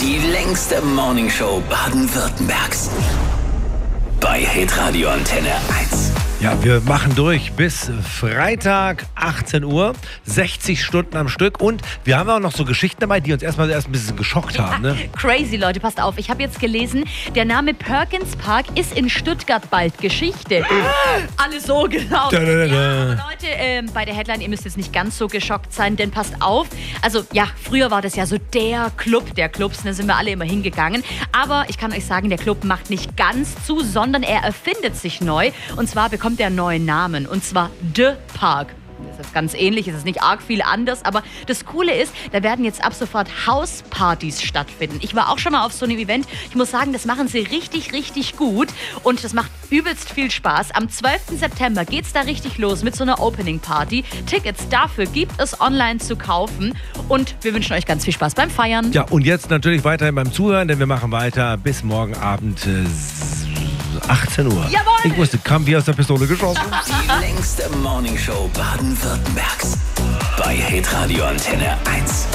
Die längste Morningshow Baden-Württembergs. Bei Hitradio Antenne 1. Ja, wir machen durch bis Freitag 18 Uhr, 60 Stunden am Stück und wir haben auch noch so Geschichten dabei, die uns erst ein bisschen geschockt haben. Ne? Crazy, Leute, passt auf. Ich habe jetzt gelesen, der Name Perkins Park ist in Stuttgart bald Geschichte. Alles so genau. Ja, aber Leute, bei der Headline, ihr müsst jetzt nicht ganz so geschockt sein, denn passt auf. Also ja, früher war das ja so der Club der Clubs, da sind wir alle immer hingegangen. Aber ich kann euch sagen, der Club macht nicht ganz zu, sondern er erfindet sich neu. Und zwar bekommt er einen neuen Namen, und zwar The Park. Das ist ganz ähnlich, es ist nicht arg viel anders, aber das Coole ist, da werden jetzt ab sofort Hauspartys stattfinden. Ich war auch schon mal auf so einem Event. Ich muss sagen, das machen sie richtig, richtig gut und das macht übelst viel Spaß. Am 12. September geht's da richtig los mit so einer Opening Party. Tickets dafür gibt es online zu kaufen und wir wünschen euch ganz viel Spaß beim Feiern. Ja, und jetzt natürlich weiterhin beim Zuhören, denn wir machen weiter bis morgen Abend 18 Uhr. Jawohl! Ich wusste, kam wie aus der Pistole geschossen. Die längste Morningshow Baden-Württembergs. Bei Hitradio Antenne 1.